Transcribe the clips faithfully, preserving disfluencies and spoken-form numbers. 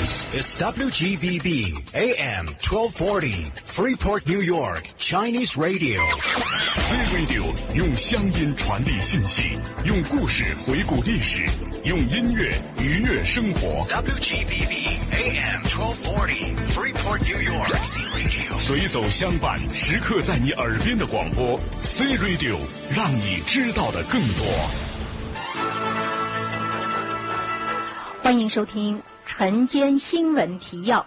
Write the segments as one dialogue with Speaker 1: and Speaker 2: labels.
Speaker 1: This is W G B B A M twelve forty Freeport, New York Chinese Radio.
Speaker 2: Free Radio 用乡音传递信息，用故事回顾历史，用音乐愉悦生活。
Speaker 1: W G B B A M twelve forty Freeport, New York C Radio.
Speaker 2: 随走相伴，时刻在你耳边的广播 C Radio， 让你知道的更多。
Speaker 3: 欢迎收听晨间新闻提要。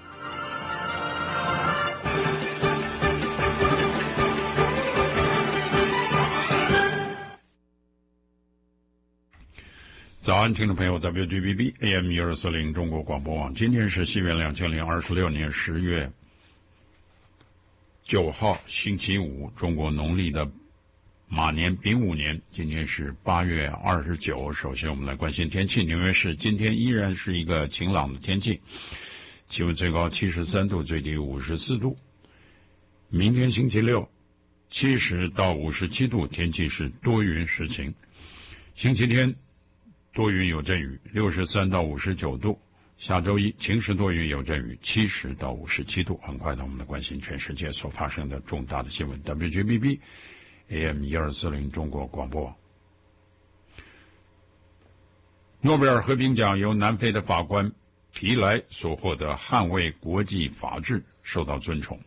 Speaker 4: 早安，听众朋友 ，W G B B A M 一二四零中国广播网，今天是西元两千零二十六年十月九号，星期五，中国农历的马年丙午年，今天是八月二十九。首先，我们来关心天气。纽约市今天依然是一个晴朗的天气，气温最高七十三度，最低五十四度。明天星期六，七十到五十七度，天气是多云时晴。星期天多云有阵雨，六十三到五十九度。下周一晴时多云有阵雨，七十到五十七度。很快的，我们来关心全世界所发生的重大的新闻。W G B B A M 一二四零中国广播网。诺贝尔和平奖由南非的法官皮莱所获得，捍卫国际法治受到尊崇。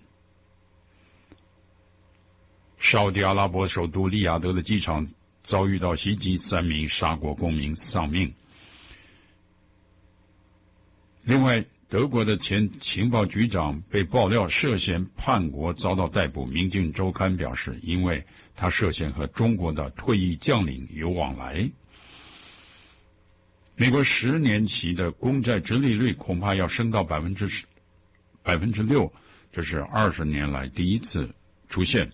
Speaker 4: 沙特阿拉伯首都利雅得的机场遭遇到袭击，三名沙国公民丧命。另外，德国的前情报局长被爆料涉嫌叛国遭到逮捕。明镜周刊表示，因为他涉嫌和中国的退役将领有往来。美国十年期的公债殖利率恐怕要升到百分之百分之六，这是二十年来第一次出现。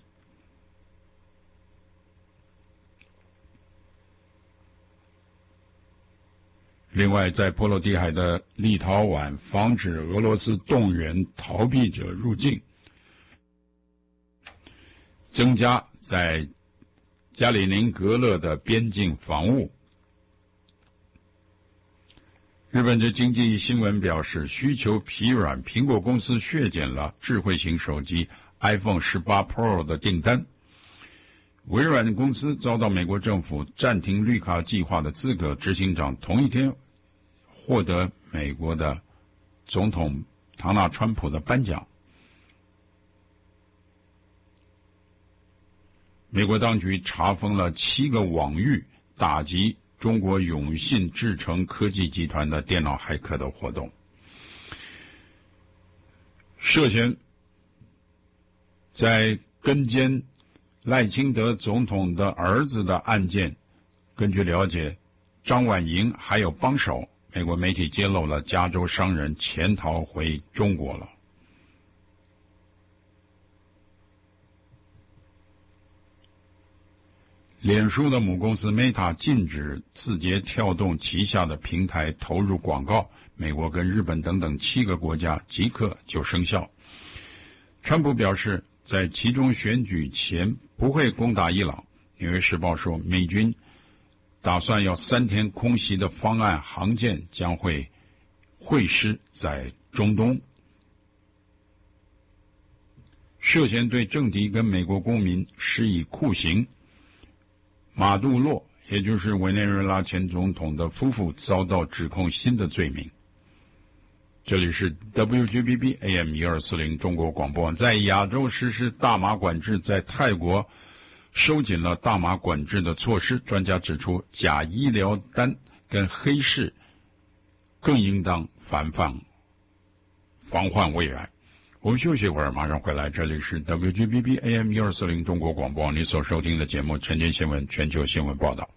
Speaker 4: 另外，在波罗的海的立陶宛防止俄罗斯动员逃避者入境，增加在加里宁格勒的边境防务。日本的经济新闻表示，需求疲软，苹果公司削减了智慧型手机 iPhone 十八 Pro 的订单。微软公司遭到美国政府暂停绿卡计划的资格，执行长同一天获得美国的总统唐纳川普的颁奖。美国当局查封了七个网域，打击中国永信制成科技集团的电脑骇客的活动。涉嫌在跟监赖清德总统的儿子的案件，根据了解，张婉莹还有帮手，美国媒体揭露了加州商人潜逃回中国了。脸书的母公司 Meta 禁止字节跳动旗下的平台投入广告，美国跟日本等等七个国家即刻就生效。川普表示，在其中选举前不会攻打伊朗。纽约时报说，美军打算要三天空袭的方案航舰将会会师在中东。涉嫌对政敌跟美国公民施以酷刑，马杜洛也就是委内瑞拉前总统的夫妇遭到指控新的罪名。这里是 W G B B A M 一二四零中国广播网。在亚洲实施大麻管制，在泰国收紧了大麻管制的措施。专家指出，假医疗单跟黑市更应当防范防患未然。我们休息一会儿，马上回来。这里是 W G B B A M 一二四零中国广播网，你所收听的节目晨间新闻全球新闻报道。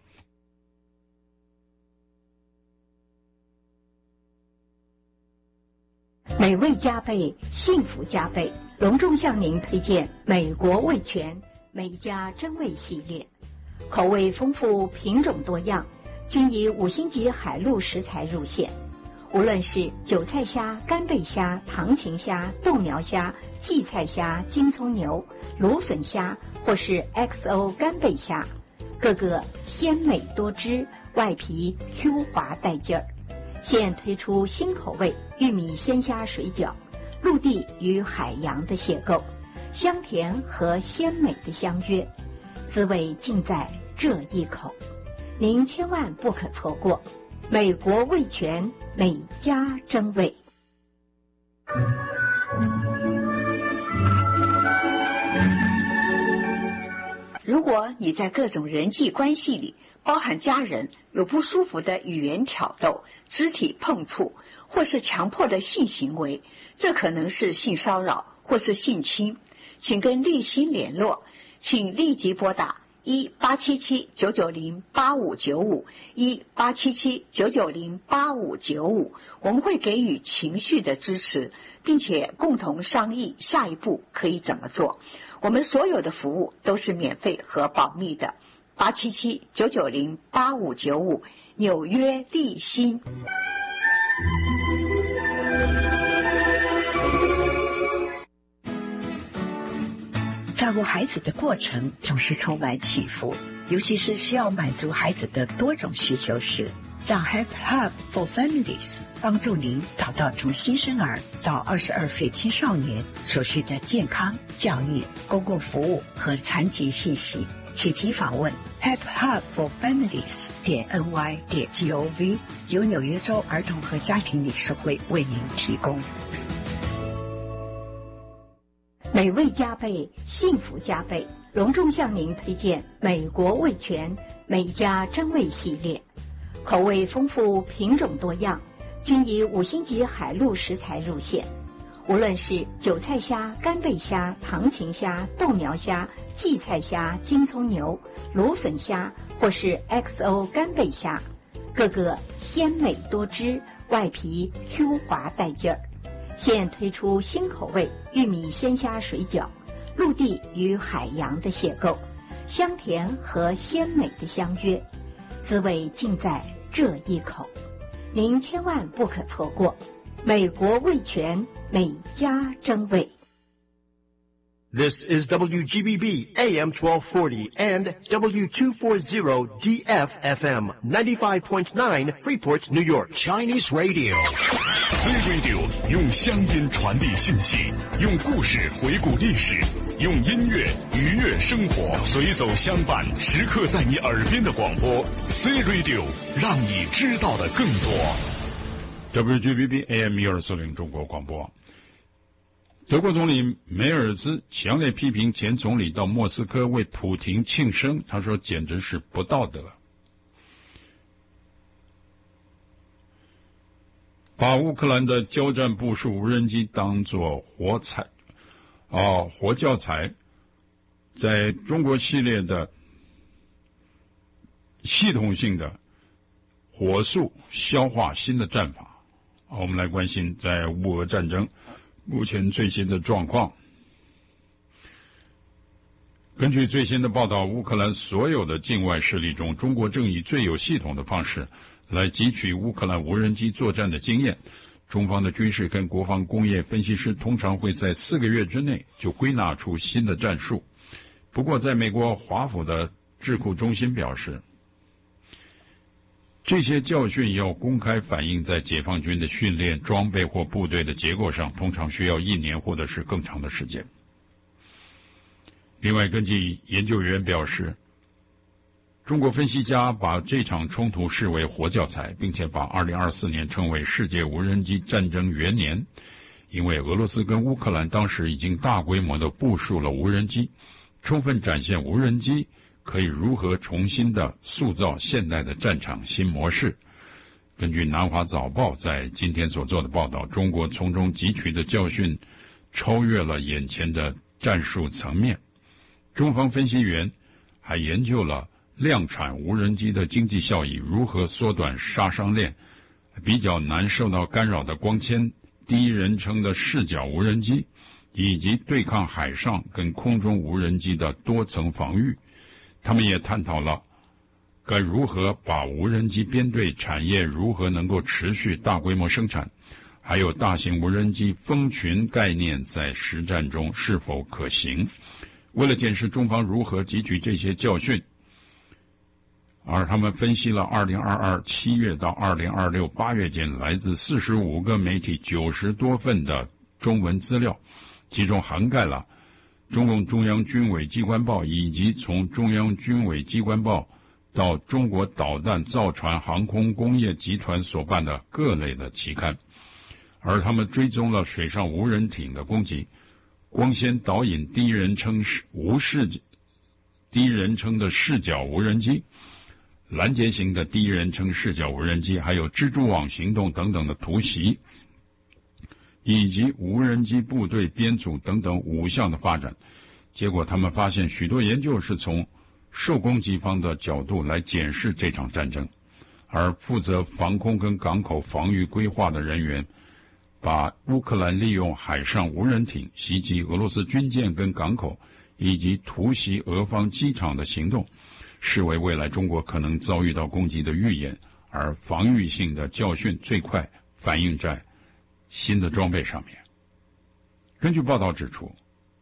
Speaker 3: 美味加倍，幸福加倍，隆重向您推荐美国味全美家真味系列，口味丰富，品种多样，均以五星级海陆食材入线。无论是韭菜虾、干贝虾、唐芹虾、豆苗虾、荠菜虾、金葱牛、芦笋虾，或是 X O 干贝虾，个个鲜美多汁，外皮 Q 滑带劲儿。 现推出新口味玉米鲜虾水饺，陆地与海洋的邂逅，香甜和鲜美的相约，滋味尽在这一口，您千万不可错过。美国味全，每家争味。
Speaker 5: 如果你在各种人际关系里，包含家人，有不舒服的语言挑逗、肢体碰触，或是强迫的性行为，这可能是性骚扰或是性侵，请跟立新联络，请立即拨打一八七七九九零八五九五一八七七九九零八五九五，我们会给予情绪的支持，并且共同商议下一步可以怎么做。我们所有的服务都是免费和保密的。八七七九九零八五九五，纽约立新。照顾孩子的过程总是充满起伏，尤其是需要满足孩子的多种需求时，让 Help Hub for Families 帮助您找到从新生儿到二十二岁青少年所需的健康、教育、公共服务和残疾信息，请即访问 help hub for families 点 n y 点 gov， 由纽约州儿童和家庭理事会为您提供。
Speaker 3: 美味加倍，幸福加倍，隆重向您推荐美国味全每家真味系列，口味丰富，品种多样，均以五星级海陆食材入线。无论是韭菜虾、干贝虾、唐芹虾、豆苗虾、荠菜虾、金葱牛、芦笋虾，或是 X O 干贝虾，个个鲜美多汁，外皮 Q 滑带劲儿。现推出新口味玉米鲜虾水饺，陆地与海洋的邂逅，香甜和鲜美的相约，滋味尽在这一口，您千万不可错过。美国味全，每家争味。
Speaker 6: This is W G B B A M twelve forty and W two forty D F F M ninety-five point nine Freeport, New York.
Speaker 1: Chinese Radio.
Speaker 2: Z Radio 用乡音传递信息，用故事回顾历史，用音乐愉悦生活，随走相伴，时刻在你耳边的广播 Z Radio， 让你知道的更多。
Speaker 4: W G B B A M 一二四零中国广播。德国总理梅尔兹强烈批评前总理到莫斯科为普廷庆生，他说简直是不道德。把乌克兰的交战部署无人机当作活材哦活教材，在中国系列的系统性的火速消化新的战法。我们来关心在乌俄战争目前最新的状况。根据最新的报道，乌克兰所有的境外势力中，中国正以最有系统的方式来汲取乌克兰无人机作战的经验。中方的军事跟国防工业分析师通常会在四个月之内就归纳出新的战术。不过在美国华府的智库中心表示，这些教训要公开反映在解放军的训练、装备或部队的结构上，通常需要一年或者是更长的时间。另外，根据研究员表示，中国分析家把这场冲突视为活教材，并且把二零二四年称为世界无人机战争元年，因为俄罗斯跟乌克兰当时已经大规模的部署了无人机，充分展现无人机可以如何重新的塑造现代的战场新模式。根据南华早报在今天所做的报道，中国从中汲取的教训超越了眼前的战术层面。中方分析员还研究了量产无人机的经济效益，如何缩短杀伤链，比较难受到干扰的光纤、第一人称的视角无人机，以及对抗海上跟空中无人机的多层防御。他们也探讨了该如何把无人机编队产业如何能够持续大规模生产，还有大型无人机蜂群概念在实战中是否可行。为了检视中方如何汲取这些教训， 而他们分析了二零二二七月到二零二六八月间来自四十五个媒体九十多份的中文资料，其中涵盖了中共中央军委机关报以及从中央军委机关报到中国导弹造船航空工业集团所办的各类的期刊。而他们追踪了水上无人艇的攻击，光纤导引第一人称无视第一人称的视角无人机，拦截型的第一人称视角无人机，还有蜘蛛网行动等等的突袭，以及无人机部队编组等等五项的发展。结果他们发现许多研究是从受攻击方的角度来检视这场战争，而负责防空跟港口防御规划的人员把乌克兰利用海上无人艇袭击俄罗斯军舰跟港口以及突袭俄方机场的行动视为未来中国可能遭遇到攻击的预演，而防御性的教训最快反映在新的装备上面。根据报道指出，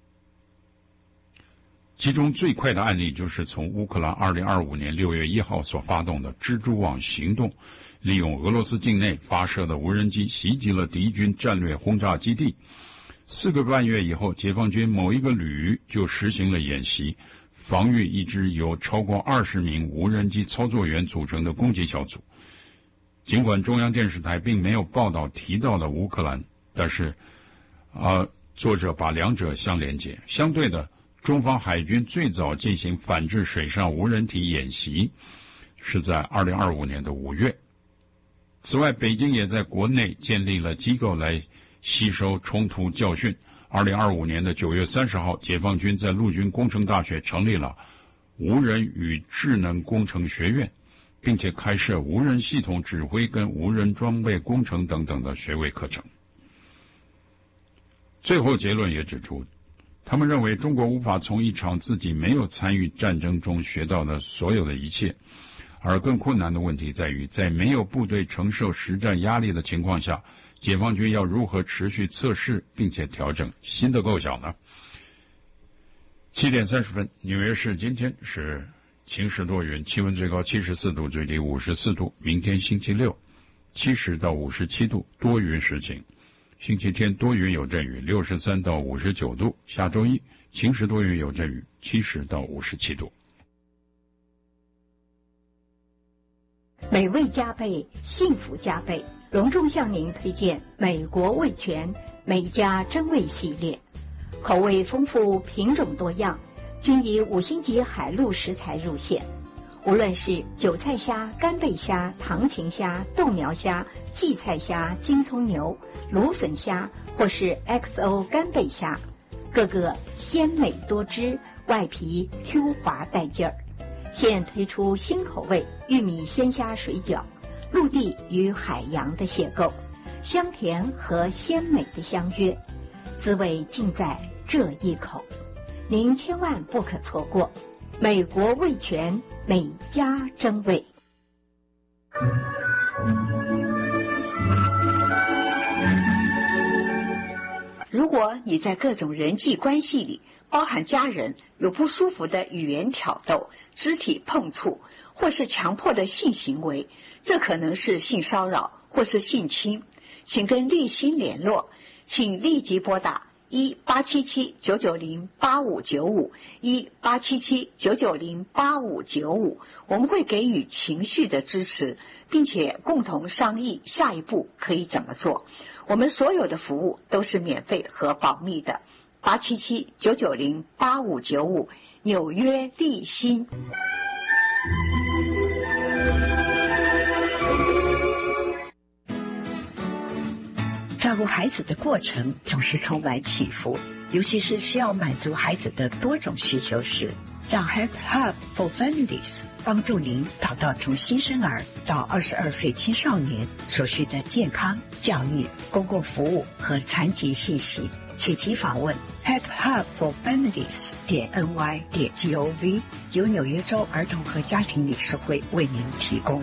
Speaker 4: 其中最快的案例就是从乌克兰二零二五年六月一号所发动的蜘蛛网行动，利用俄罗斯境内发射的无人机袭击了敌军战略轰炸基地。四个半月以后，解放军某一个旅就实行了演习，防御一支由超过二十名无人机操作员组成的攻击小组。尽管中央电视台并没有报道提到了乌克兰，但是呃，作者把两者相连接。相对的，中方海军最早进行反制水上无人体演习是在二零二五年的五月。此外，北京也在国内建立了机构来吸收冲突教训。二零二五年的九月三十号，解放军在陆军工程大学成立了无人与智能工程学院，并且开设无人系统指挥跟无人装备工程等等的学位课程。最后结论也指出，他们认为中国无法从一场自己没有参与战争中学到的所有的一切，而更困难的问题在于，在没有部队承受实战压力的情况下，解放军要如何持续测试并且调整新的构想呢？七点三十分，纽约市今天是晴时多云，气温最高七十四度，最低五十四度。明天星期六七十到五十七度，多云时晴。星期天多云有阵雨，六十三到五十九度。下周一晴时多云有阵雨，七十到五十七度。
Speaker 3: 美味加倍，幸福加倍，隆重向您推荐美国味全美家真味系列，口味丰富，品种多样，均以五星级海陆食材入线。无论是韭菜虾、干贝虾、糖芹虾、豆苗虾、荠菜虾、金葱牛、芦笋虾，或是 X O 干贝虾，个个鲜美多汁，外皮 Q 滑带劲儿。现推出新口味玉米鲜虾水饺，陆地与海洋的邂逅，香甜和鲜美的相约，滋味尽在这一口，您千万不可错过。美国味全美家真味。
Speaker 5: 如果你在各种人际关系里，包含家人，有不舒服的语言挑逗、肢体碰触，或是强迫的性行为，这可能是性骚扰或是性侵，请跟立新联络，请立即拨打一八七七九九零八五九五一八七七九九零八五九五，我们会给予情绪的支持，并且共同商议下一步可以怎么做。我们所有的服务都是免费和保密的。八七七九九零八五九五，纽约立新。照顾孩子的过程总是充满起伏，尤其是需要满足孩子的多种需求时，让 Help Hub for Families 帮助您找到从新生儿到二十二岁青少年所需的健康、教育、公共服务和残疾信息。请即访问 help hub for families 点 n y 点 g o v， 由纽约州儿童和家庭理事会为您提供。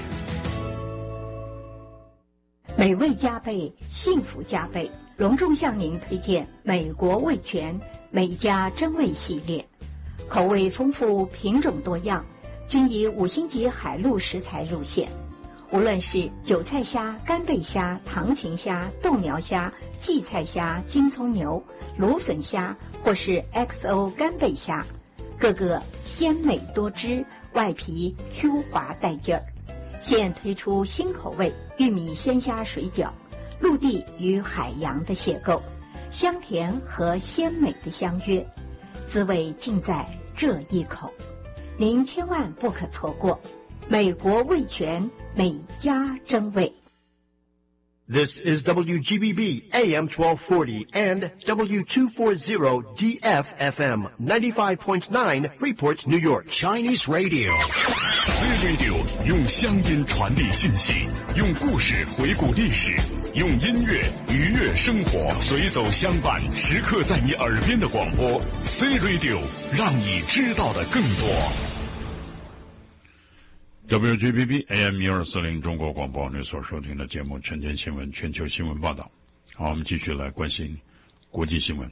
Speaker 3: 美味加倍，幸福加倍，隆重向您推荐美国味全美家真味系列，口味丰富，品种多样， 均以五星级海陆食材入线。无论是韭菜虾、干贝虾、唐芹虾、豆苗虾、荠菜虾、金葱牛、芦笋虾，或是 X O 干贝虾，个个鲜美多汁，外皮 Q 滑带劲儿。现推出新口味玉米鲜虾水饺，陆地与海洋的邂逅，香甜和鲜美的相约，滋味尽在这一口，您千万不可错过。美国味全，每家真味。
Speaker 6: This is W G B B A M twelve forty and W two forty D F F M ninety-five point nine Freeport, New York.
Speaker 1: Chinese Radio.
Speaker 2: C Radio 用乡音传递信息，用故事回顾历史，用音乐愉悦生活，随走相伴，时刻在你耳边的广播。C Radio 让你知道的更多。
Speaker 4: W G B B A M 一二四零中国广播，你所收听的节目晨间新闻全球新闻报道。好，我们继续来关心国际新闻。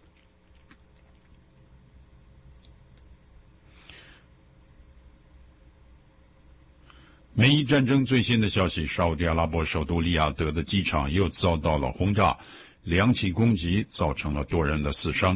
Speaker 4: 美伊战争最新的消息，沙烏地阿拉伯首都利雅得的机场又遭到了轰炸，两起攻击造成了多人的死伤。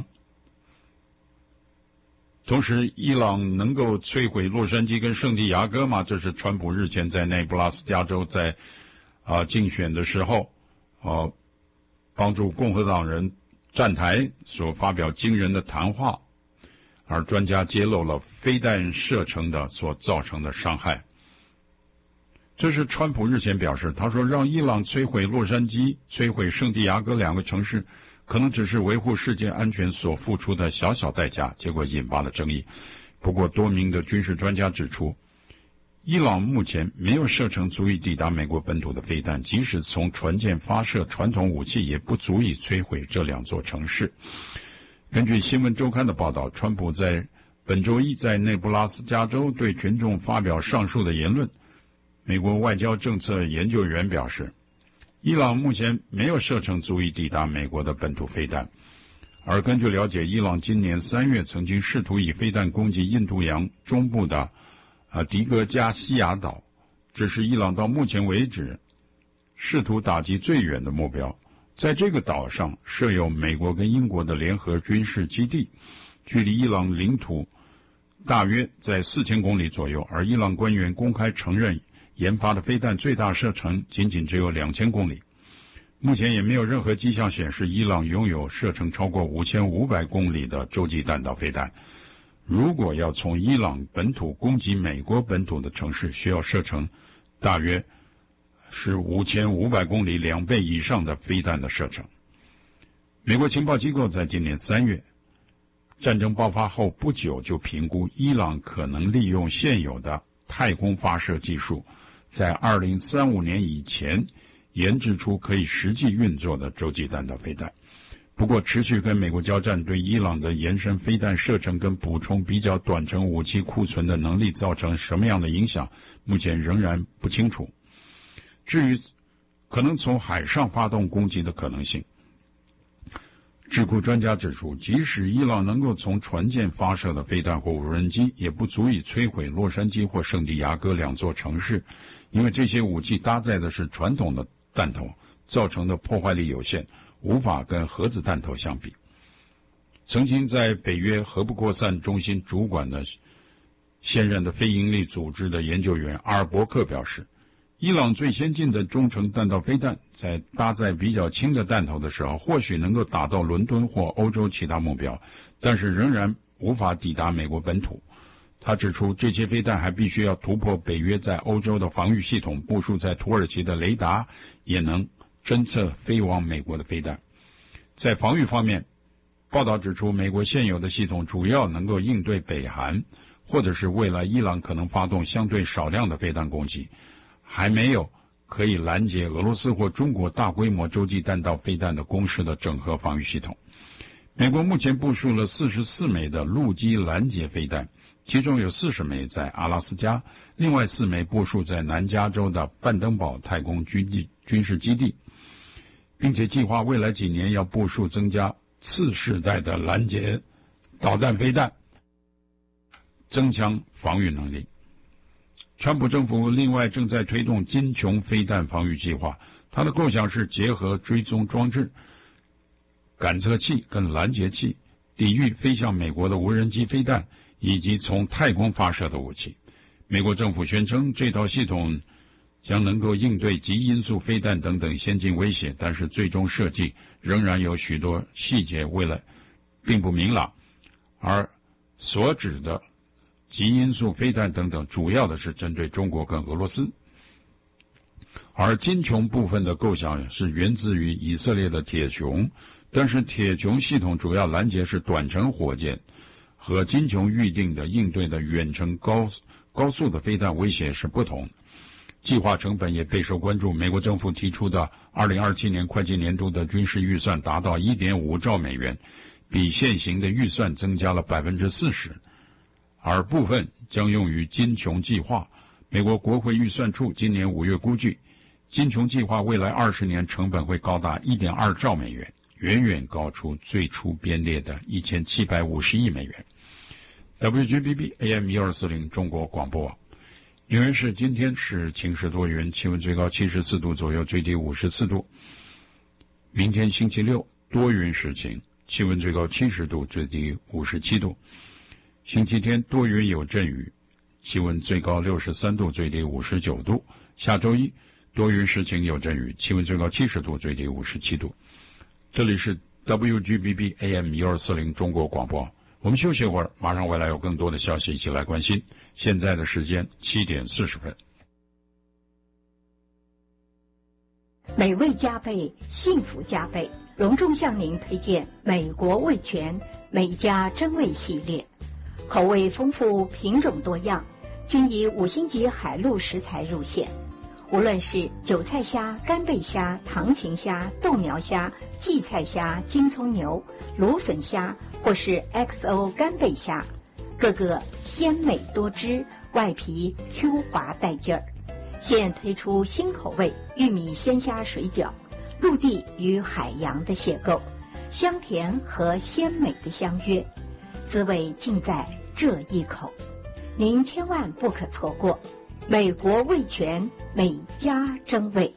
Speaker 4: 同时，伊朗能够摧毁洛杉矶跟圣地亚哥吗？这是川普日前在内布拉斯加州在啊、呃、竞选的时候，呃，帮助共和党人站台所发表惊人的谈话，而专家揭露了飞弹射程的所造成的伤害。这是川普日前表示，他说让伊朗摧毁洛杉矶、摧毁圣地亚哥两个城市，可能只是维护世界安全所付出的小小代价，结果引发了争议。不过多名的军事专家指出，伊朗目前没有射程足以抵达美国本土的飞弹，即使从船舰发射传统武器，也不足以摧毁这两座城市。根据新闻周刊的报道，川普在本周一在内布拉斯加州对群众发表上述的言论。美国外交政策研究员表示，伊朗目前没有射程足以抵达美国的本土飞弹，而根据了解，伊朗今年三月曾经试图以飞弹攻击印度洋中部的啊迪戈加西亚岛，这是伊朗到目前为止试图打击最远的目标。在这个岛上设有美国跟英国的联合军事基地，距离伊朗领土大约在四千公里左右，而伊朗官员公开承认研发的飞弹最大射程仅仅只有两千公里。目前也没有任何迹象显示伊朗拥有射程超过五千五百公里的洲际弹道飞弹。如果要从伊朗本土攻击美国本土的城市，需要射程大约是五千五百公里，两倍以上的飞弹的射程。美国情报机构在今年三月战争爆发后不久就评估伊朗可能利用现有的太空发射技术，在二零三五年以前研制出可以实际运作的洲际弹道飞弹。不过持续跟美国交战对伊朗的延伸飞弹射程跟补充比较短程武器库存的能力造成什么样的影响，目前仍然不清楚。至于可能从海上发动攻击的可能性，智库专家指出，即使伊朗能够从船舰发射的飞弹或无人机，也不足以摧毁洛杉矶或圣地亚哥两座城市，因为这些武器搭载的是传统的弹头，造成的破坏力有限，无法跟核子弹头相比。曾经在北约核不扩散中心主管的现任的非营利组织的研究员阿尔伯克表示，伊朗最先进的中程弹道飞弹在搭载比较轻的弹头的时候，或许能够打到伦敦或欧洲其他目标，但是仍然无法抵达美国本土。他指出，这些飞弹还必须要突破北约在欧洲的防御系统，部署在土耳其的雷达也能侦测飞往美国的飞弹。在防御方面，报道指出，美国现有的系统主要能够应对北韩，或者是未来伊朗可能发动相对少量的飞弹攻击，还没有可以拦截俄罗斯或中国大规模洲际弹道飞弹的攻势的整合防御系统。美国目前部署了四十四枚的陆基拦截飞弹，其中有四十枚在阿拉斯加，另外四枚部署在南加州的范登堡太空军地军事基地，并且计划未来几年要部署增加次世代的拦截导弹飞弹，增强防御能力。 川普政府另外正在推动金琼飞弹防御计划，它的构想是结合追踪装置、感测器跟拦截器，抵御飞向美国的无人机飞弹以及从太空发射的武器。美国政府宣称这套系统将能够应对极音速飞弹等等先进威胁，但是最终设计仍然有许多细节为了并不明朗，而所指的极音速飞弹等等主要的是针对中国跟俄罗斯。而金琼部分的构想是源自于以色列的铁穹，但是铁穹系统主要拦截是短程火箭，和金琼预定的应对的远程高高速的飞弹威胁是不同。计划成本也备受关注，美国政府提出的二零二七年会计年度的军事预算达到 一点五兆美元，比现行的预算增加了 百分之四十， 而部分将用于金琼计划。美国国会预算处今年五月估计，金琼计划未来二十年成本会高达 一点二兆美元，远远高出最初编列的一千七百五十亿美元。W G B B A M 一二四零 中国广播网。纽约市今天是晴时多云，气温最高七十四度左右，最低五十四度。明天星期六多云时晴，气温最高七十度，最低五十七度。星期天多云有阵雨，气温最高六十三度，最低五十九度。下周一多云时晴有阵雨，气温最高七十度，最低五十七度。这里是 W G B B A M 一二四零 中国广播。我们休息一会儿，马上回来有更多的消息一起来关心。现在的时间七点四十分。
Speaker 3: 美味加倍，幸福加倍，隆重向您推荐美国味全美家珍味系列，口味丰富，品种多样，均以五星级海陆食材入线。无论是韭菜虾、干贝虾、唐芹虾、豆苗虾、荠菜虾、金葱牛、芦笋虾，或是 X O 干贝虾，个个鲜美多汁，外皮 Q 滑带劲儿。现推出新口味玉米鲜虾水饺，陆地与海洋的邂逅，香甜和鲜美的相约，滋味尽在这一口，您千万不可错过。美国味全美家珍味。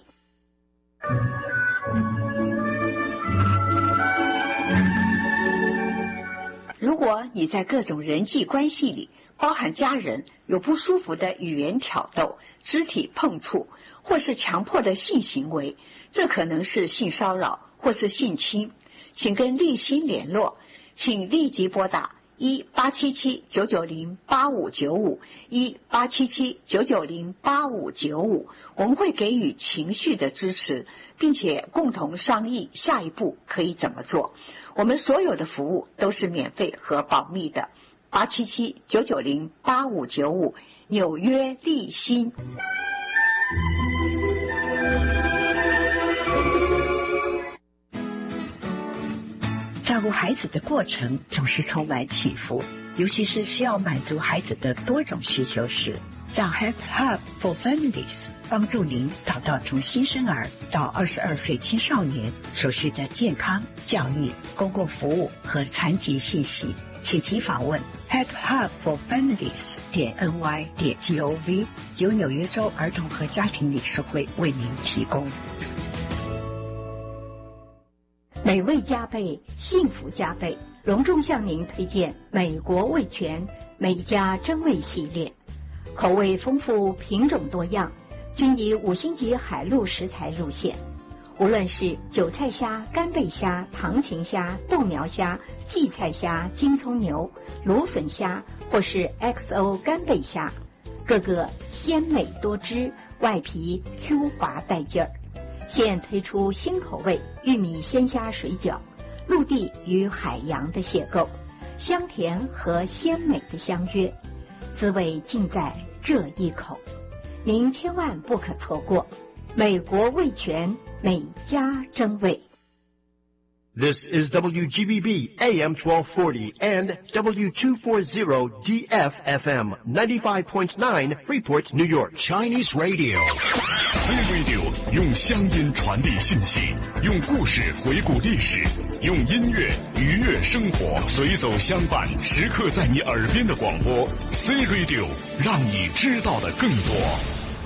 Speaker 5: 如果你在各种人际关系里，包含家人，有不舒服的语言挑逗、肢体碰触，或是强迫的性行为，这可能是性骚扰或是性侵，请跟立新联络，请立即拨打一八七七九九零八五九五一八七七九九零八五九五，我们会给予情绪的支持，并且共同商议下一步可以怎么做。我们所有的服务都是免费和保密的。八七七九九零八五九五，纽约立新。照顾孩子的过程总是充满起伏，尤其是需要满足孩子的多种需求时，让 Help Hub for Families 帮助您找到从新生儿到二十二岁青少年所需的健康、教育、公共服务和残疾信息，请即访问 help hub for families 点 n y 点 g o v， 由纽约州儿童和家庭理事会为您提供。
Speaker 3: 美味加倍，幸福加倍，隆重向您推荐美国味全美家珍味系列，口味丰富，品种多样，均以五星级海陆食材入线。无论是韭菜虾、干贝虾、唐芹虾、豆苗虾、荠菜虾、金葱牛、芦笋虾，或是 X O 干贝虾，个个鲜美多汁，外皮 Q 滑带劲儿。现推出新口味玉米鲜虾水饺，陆地与海洋的邂逅，香甜和鲜美的相约，滋味尽在这一口，您千万不可错过。美国味全美家珍味。
Speaker 6: This is W G B B A M twelve forty and W two forty D F F M ninety-five point nine Freeport, New York.
Speaker 1: Chinese Radio.
Speaker 2: C Radio 用乡音传递信息，用故事回顾历史，用音乐愉悦生活，随走相伴，时刻在你耳边的广播。C Radio 让你知道的更多。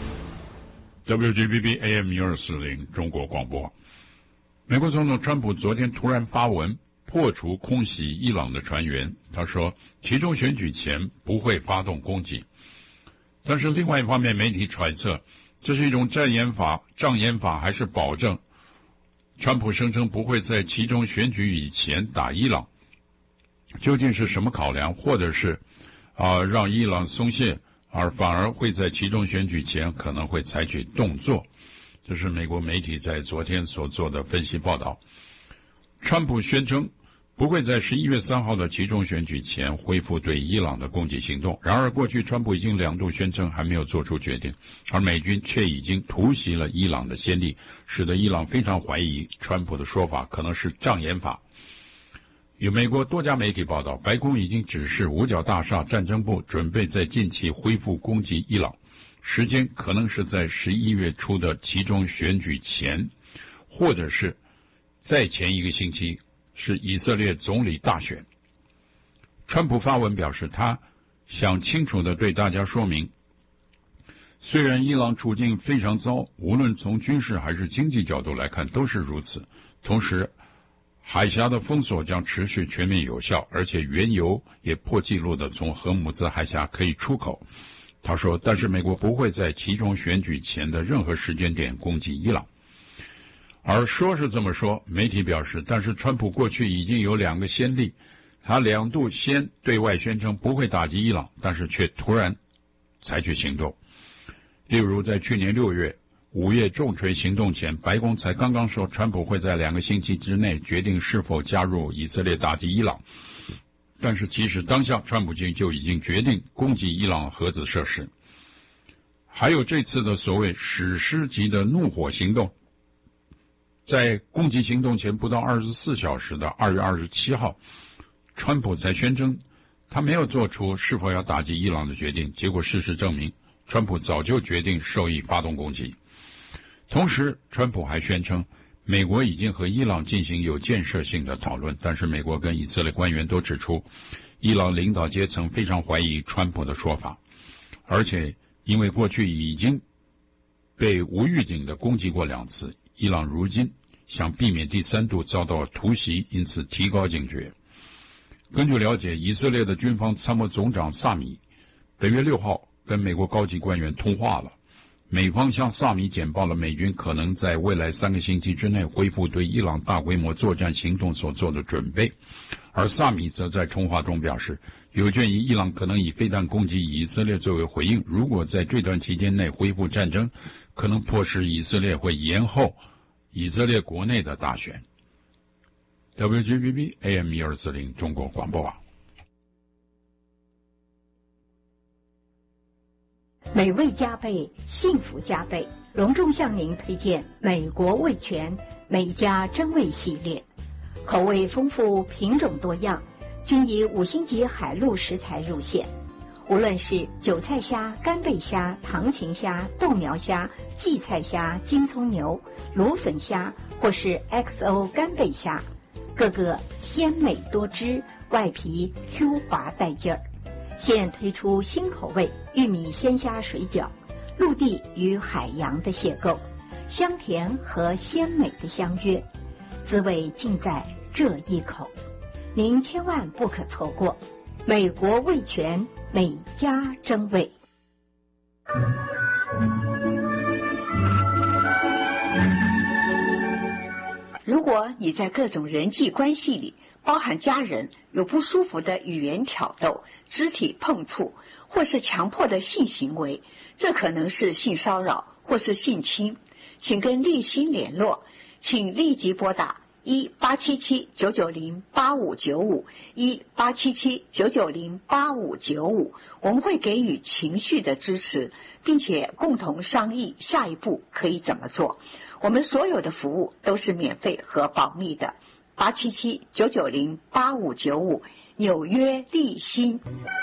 Speaker 4: W G B B A M 一二四零中国广播。美国总统川普昨天突然发文破除空袭伊朗的传言，他说其中选举前不会发动攻击。但是另外一方面，媒体揣测这是一种障眼法障眼法还是保证川普声称不会在其中选举以前打伊朗，究竟是什么考量，或者是啊、呃、让伊朗松懈，而反而会在其中选举前可能会采取动作。这是美国媒体在昨天所做的分析报道。川普宣称不会在十一月三号的其中选举前恢复对伊朗的攻击行动。然而过去川普已经两度宣称还没有做出决定，而美军却已经突袭了伊朗的先例，使得伊朗非常怀疑川普的说法可能是障眼法。有美国多家媒体报道，白宫已经指示五角大厦战争部准备在近期恢复攻击伊朗，时间可能是在十一月初的其中选举前，或者是再前一个星期是以色列总理大选。川普发文表示，他想清楚地对大家说明，虽然伊朗处境非常糟，无论从军事还是经济角度来看都是如此，同时海峡的封锁将持续全面有效，而且原油也破纪录地从荷姆兹海峡可以出口。他说，但是美国不会在其中选举前的任何时间点攻击伊朗。而说是这么说，媒体表示，但是川普过去已经有两个先例，他两度先对外宣称不会打击伊朗，但是却突然采取行动。例如在去年六月午夜重锤行动前，白宫才刚刚说川普会在两个星期之内决定是否加入以色列打击伊朗，但是其实当下川普军就已经决定攻击伊朗核子设施。还有这次的所谓史诗级的怒火行动，在攻击行动前不到二十四小时的二月二十七号，川普才宣称他没有做出是否要打击伊朗的决定，结果事实证明川普早就决定授意发动攻击。同时川普还宣称美国已经和伊朗进行有建设性的讨论，但是美国跟以色列官员都指出，伊朗领导阶层非常怀疑川普的说法，而且因为过去已经被无预警的攻击过两次，伊朗如今想避免第三度遭到突袭，因此提高警觉。根据了解，以色列的军方参谋总长萨米本月六号跟美国高级官员通话了，美方向萨米简报了美军可能在未来三个星期之内恢复对伊朗大规模作战行动所做的准备，而萨米则在通话中表示，有鉴于伊朗可能以飞弹攻击以色列作为回应，如果在这段期间内恢复战争，可能迫使以色列会延后以色列国内的大选。 W G B B A M 一二四零中国广播网。
Speaker 3: 美味加倍，幸福加倍，隆重向您推荐美国味全美家珍味系列，口味丰富，品种多样，均以五星级海陆食材入线。无论是韭菜虾、干贝虾、糖芹虾、豆苗虾、荠菜虾、金葱牛、芦笋虾，或是 X O 干贝虾，个个鲜美多汁，外皮 Q 滑带劲儿。现推出新口味玉米鲜虾水饺，陆地与海洋的邂逅，香甜和鲜美的相约，滋味尽在这一口，您千万不可错过。美国味全美家珍味。
Speaker 5: 如果你在各种人际关系里，包含家人，有不舒服的语言挑逗、肢体碰触，或是强迫的性行为，这可能是性骚扰或是性侵，请跟立新联络，请立即拨打一八七七九九零八五九五一八七七九九零八五九五，我们会给予情绪的支持，并且共同商议下一步可以怎么做。我们所有的服务都是免费和保密的。 八七七九九零八五九五，纽约立新。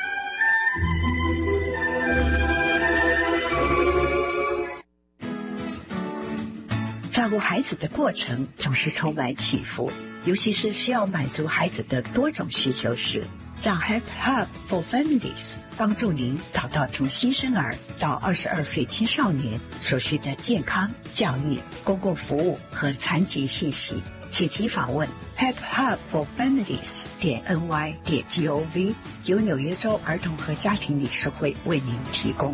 Speaker 5: 照顾孩子的过程总是充满起伏，尤其是需要满足孩子的多种需求时，让 Help Hub for Families 帮助您找到从新生儿到二十二岁青少年所需的健康、教育、公共服务和残疾信息。请即访问 help hub for families 点 n y 点 g o v， 由纽约州儿童和家庭理事会为您提供。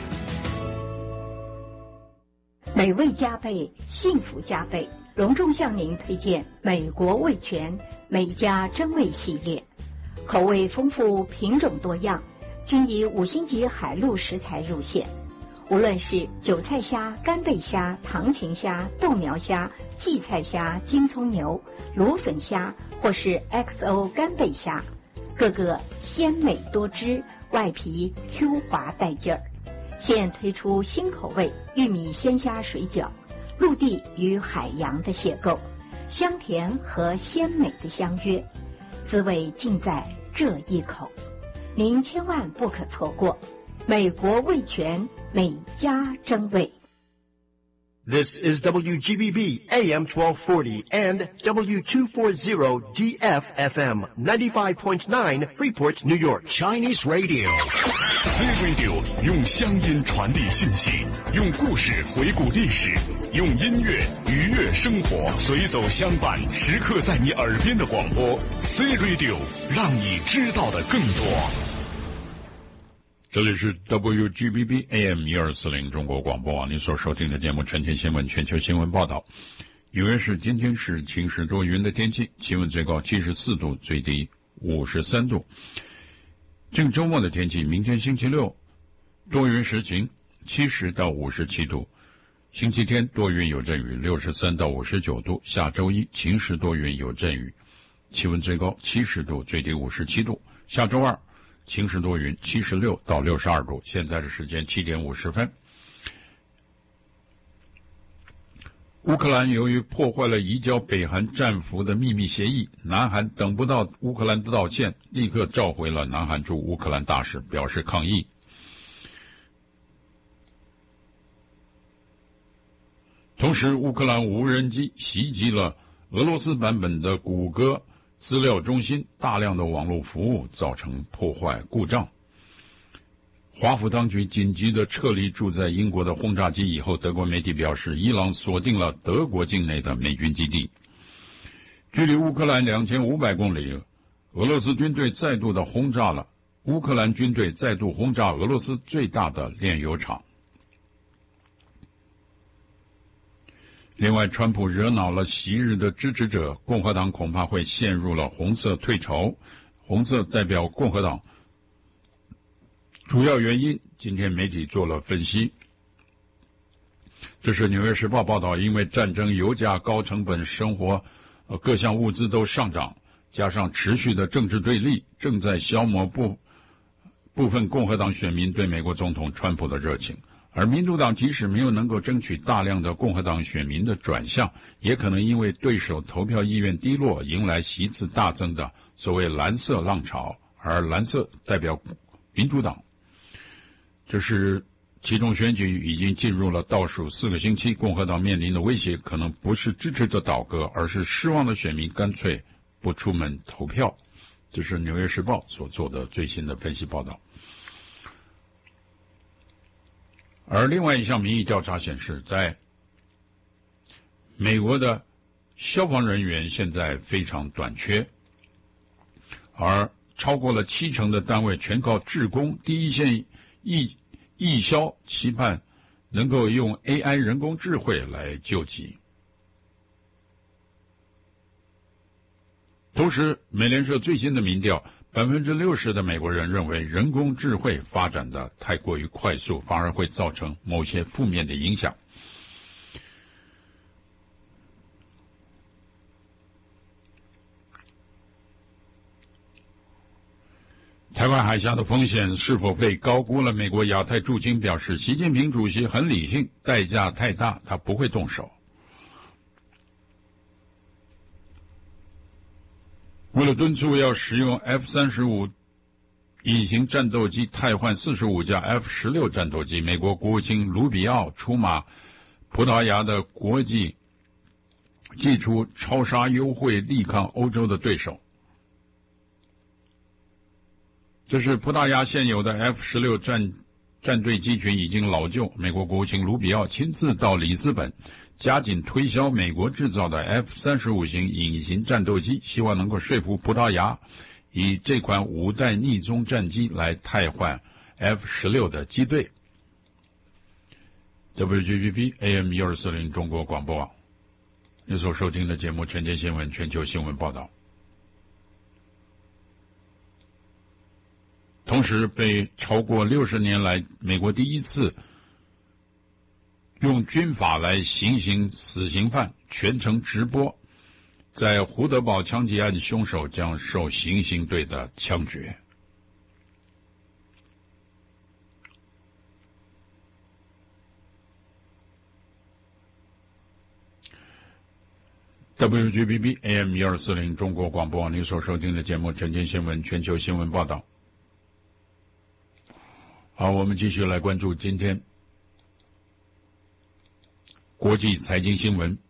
Speaker 3: 美味加倍，幸福加倍，隆重向您推荐美国味全美家珍味系列，口味丰富，品种多样，均以五星级海陆食材入线。无论是韭菜虾、干贝虾、唐芹虾、豆苗虾、荠菜虾、金葱牛、芦笋虾，或是 X O 干贝虾，个个鲜美多汁，外皮 Q 滑带劲儿。现推出新口味玉米鲜虾水饺，陆地与海洋的邂逅，香甜和鲜美的相约，滋味尽在这一口，您千万不可错过。美国味全美家珍味。
Speaker 6: This is W G B B A M twelve forty and W two forty D F F M ninety-five point nine Freeport, New York.
Speaker 1: Chinese Radio.
Speaker 2: C Radio 用乡音传递信息，用故事回顾历史，用音乐愉悦生活，随走相伴，时刻在你耳边的广播。C Radio 让你知道的更多。
Speaker 4: 这里是 W G B B A M 一二四零中国广播网，您所收听的节目晨间新闻全球新闻报道。纽约市今天是晴时多云的天气，气温最高七十四度，最低五十三度。这个周末的天气，明天星期六多云时晴，七十到五十七度；星期天多云有阵雨，六十三到五十九度；下周一晴时多云有阵雨，气温最高七十度，最低五十七度；下周二晴时多云，七十六到六十二度。现在的时间七点五十分。乌克兰由于破坏了移交北韩战俘的秘密协议，南韩等不到乌克兰的道歉，立刻召回了南韩驻乌克兰大使，表示抗议。同时，乌克兰无人机袭击了俄罗斯版本的谷歌资料中心，大量的网络服务造成破坏故障。华府当局紧急的撤离住在英国的轰炸机以后，德国媒体表示，伊朗锁定了德国境内的美军基地。距离乌克兰两千五百公里，俄罗斯军队再度的轰炸了乌克兰军队再度轰炸俄罗斯最大的炼油厂。另外，川普惹恼了昔日的支持者，共和党恐怕会陷入了红色退潮。红色代表共和党，主要原因今天媒体做了分析。这是《纽约时报》报道，因为战争、油价高成本生活，呃，各项物资都上涨，加上持续的政治对立，正在消磨部部分共和党选民对美国总统川普的热情。而民主党即使没有能够争取大量的共和党选民的转向，也可能因为对手投票意愿低落，迎来席次大增的所谓蓝色浪潮，而蓝色代表民主党。这是其中选举已经进入了倒数四个星期，共和党面临的威胁可能不是支持者倒戈，而是失望的选民干脆不出门投票。这是《纽约时报》所做的最新的分析报道。而另外一项民意调查显示，在美国的消防人员现在非常短缺，而超过了七成的单位全靠志工，第一线义义消期盼能够用 A I 人工智慧来救急。同时，美联社最新的民调，百分之六十的美国人认为人工智慧发展的太过于快速，反而会造成某些负面的影响。台湾海峡的风险是否被高估了？美国亚太驻青表示，习近平主席很理性，代价太大，他不会动手。 为了敦促要使用 F 三十五隐形战斗机汰换四十五架 F 十六战斗机，美国国务卿卢比奥出马葡萄牙的国际，祭出超杀优惠，力抗欧洲的对手。这是葡萄牙现有的 F 十六战战队机群已经老旧，美国国务卿卢比奥亲自到里斯本，加紧推销美国制造的 F 三十五型隐形战斗机，希望能够说服葡萄牙以这款五代逆踪战机来汰换 F 十六的机队。W G B B A M 一二四零中国广播网，你所收听的节目《全球新闻》全球新闻报道。同时，被超过六十年来美国第一次用军法来行刑死刑犯全程直播，在胡德堡枪击案凶手将受行刑队的枪决。W G B B A M 一二四零中国广播网，你所收听的节目《晨间新闻》全球新闻报道。好，我们继续来关注今天国际财经新闻。